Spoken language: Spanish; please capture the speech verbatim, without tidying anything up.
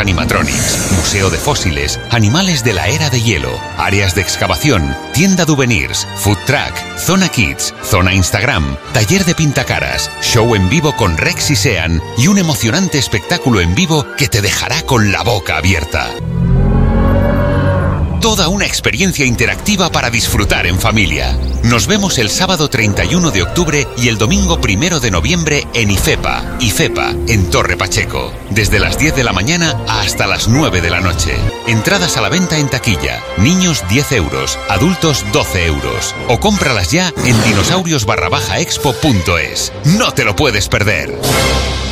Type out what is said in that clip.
animatronics, museo de fósiles, animales de la era de hielo, áreas de excavación, tienda de souvenirs, food truck, zona kids, zona Instagram, taller de pintacaras, show en vivo con Rex y Sean y un emocionante espectáculo en vivo que te dejará con la boca abierta. Toda una experiencia interactiva para disfrutar en familia. Nos vemos el sábado treinta y uno de octubre y el domingo primero de noviembre en IFEPA, IFEPA, en Torre Pacheco. Desde las diez de la mañana hasta las nueve de la noche. Entradas a la venta en taquilla. Niños diez euros, adultos doce euros. O cómpralas ya en dinosaurios barra baja expo punto es. ¡No te lo puedes perder!